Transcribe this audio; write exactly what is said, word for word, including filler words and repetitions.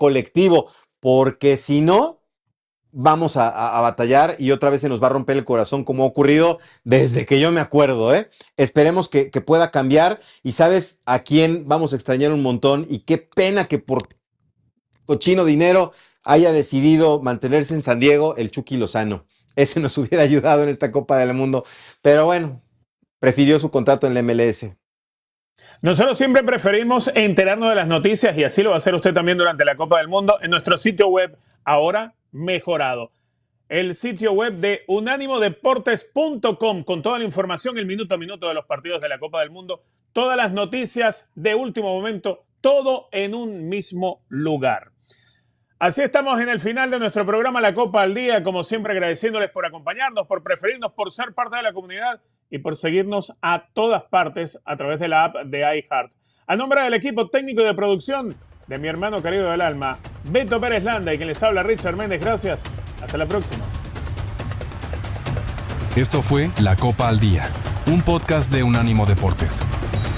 colectivo, porque si no, vamos a, a, a batallar y otra vez se nos va a romper el corazón como ha ocurrido desde que yo me acuerdo, ¿eh? Esperemos que, que pueda cambiar y ¿sabes a quién vamos a extrañar un montón? Y qué pena que por cochino dinero haya decidido mantenerse en San Diego el Chucky Lozano. Ese nos hubiera ayudado en esta Copa del Mundo, pero bueno, prefirió su contrato en la M L S. Nosotros siempre preferimos enterarnos de las noticias y así lo va a hacer usted también durante la Copa del Mundo en nuestro sitio web, ahora mejorado. El sitio web de unánimo deportes punto com con toda la información, el minuto a minuto de los partidos de la Copa del Mundo, todas las noticias de último momento, todo en un mismo lugar. Así estamos en el final de nuestro programa La Copa al Día, como siempre agradeciéndoles por acompañarnos, por preferirnos, por ser parte de la comunidad y por seguirnos a todas partes a través de la app de iHeart. A nombre del equipo técnico y de producción de mi hermano querido del alma, Beto Pérez Landa, y quien les habla, Richard Méndez, gracias. Hasta la próxima. Esto fue La Copa al Día, un podcast de Unánimo Deportes.